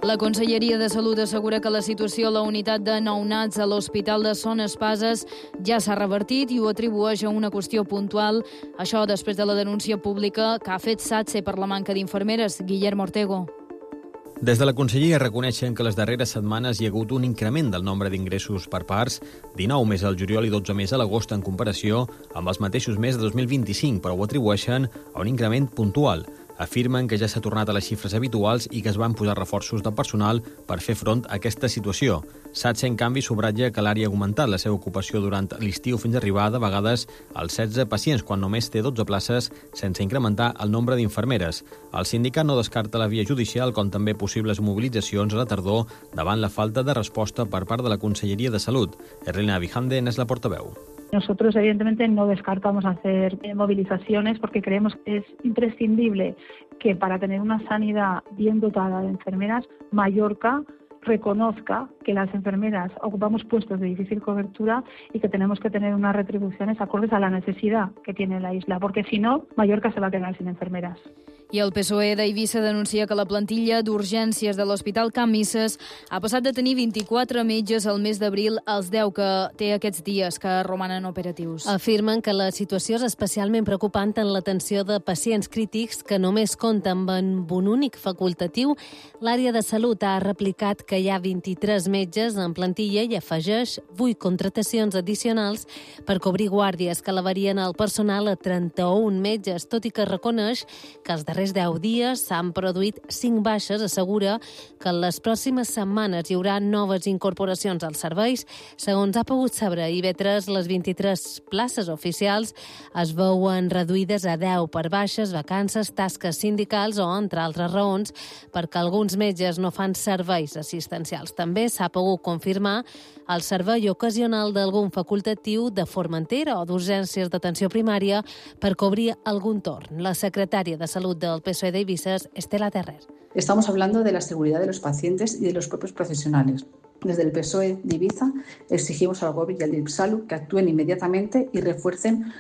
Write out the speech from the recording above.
La Conselleria de Salut assegura que la situació a la unitat de nounats a l'Hospital de Son Espases ja s'ha revertit i ho atribueix a una qüestió puntual. Això després de la denúncia pública que ha fet SATSE per la manca d'infermeres. Guillermo Ortego. Des de la Conselleria reconeixen que les darreres setmanes hi ha hagut un increment del nombre d'ingressos per parts, 19 més al juliol i 12 més a l'agost en comparació amb els mateixos mesos de 2025, però ho atribueixen a un increment puntual. Afirmen que ja s'ha tornat a les xifres habituals i que es van posar reforços de personal per fer front a aquesta situació. SATSE, en canvi, subratlla que l'àrea ha augmentat la seva ocupació durant l'estiu fins a arribar de vegades als 16 pacients, quan només té 12 places, sense incrementar el nombre d'infermeres. El sindicat no descarta la via judicial, com també possibles mobilitzacions a la tardor davant la falta de resposta per part de la Conselleria de Salut. Erlina Vijanden és la portaveu. Nosotros, evidentemente, no descartamos hacer movilizaciones porque creemos que es imprescindible que para tener una sanidad bien dotada de enfermeras, Mallorca reconozca que las enfermeras ocupamos puestos de difícil cobertura y que tenemos que tener unas retribuciones acordes a la necesidad que tiene la isla, porque si no, Mallorca se va a quedar sin enfermeras. I el PSOE d'Eivissa denuncia que la plantilla d'urgències de l'Hospital Can Misses ha passat de tenir 24 metges al mes d'abril als 10 que té aquests dies que romanen operatius. Afirmen que la situació és especialment preocupant en l'atenció de pacients crítics que només compten amb un únic facultatiu. L'àrea de salut ha replicat que hi ha 23 metges en plantilla i afegeix 8 contratacions addicionals per cobrir guàrdies que elevarien el personal a 31 metges, tot i que reconeix que els darrers 10 dies s'han produït 5 baixes. Assegura que en les pròximes setmanes hi haurà noves incorporacions als serveis. Segons ha pogut saber IB3, les 23 places oficials es veuen reduïdes a 10 per baixes, vacances, tasques sindicals o, entre altres raons, perquè alguns metges no fan serveis assistencials. També s'ha pogut confirmar el servei ocasional d'algun facultatiu de Formentera o d'urgències d'atenció primària per cobrir algun torn. La secretària de Salut del PSOE de Eivissa, Estela Terrer. Estamos hablando de la seguridad de los pacientes y de los propios profesionales. Desde el PSOE de Ibiza exigimos al Gobierno y al DIPSALU que actúen inmediatamente y refuercen